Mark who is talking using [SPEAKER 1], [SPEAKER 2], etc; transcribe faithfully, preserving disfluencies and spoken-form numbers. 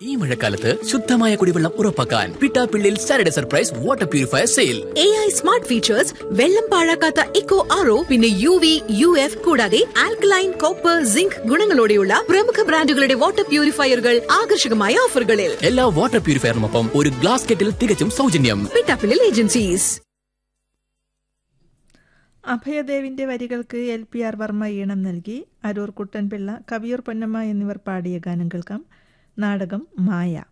[SPEAKER 1] ഈ മഴക്കാലത്ത് ശുദ്ധമായ കുടിവെള്ളം ഉറപ്പാക്കാൻ Pittappillil Saturday surprise water purifier sale.
[SPEAKER 2] A I smart features, വെള്ളം പാഴാക്കാത്ത ഇക്കോ ആർ ഒ, പിന്നെ യു വി യു എഫ് കൂടാതെ ആൽക്കലൈൻ, കോപ്പർ, സിങ്ക് ഗുണങ്ങളോടെയുള്ള പ്രമുഖ ബ്രാൻഡുകളുടെ വാട്ടർ പ്യൂരിഫയറുകൾ ആകർഷകമായ ഓഫറുകളിൽ.
[SPEAKER 1] എല്ലാ വാട്ടർ പ്യൂരിഫയറിനൊപ്പം ഒരു ഗ്ലാസ് കെറ്റിൽ തികച്ചും സൗജന്യം.
[SPEAKER 2] പിട്ടാപ്പിള്ളിൽ ഏജൻസീസ്.
[SPEAKER 3] അഭയദേവിന്റെ വരികൾക്ക് എൽ പി ആർ വർമ്മ ഈണം നൽകി. അരൂർ കുട്ടൻപിള്ള, കവിയൂർ പൊന്നമ്മ എന്നിവർ പാടിയ ഗാനം കേൾക്കാം. നാടകം മായ.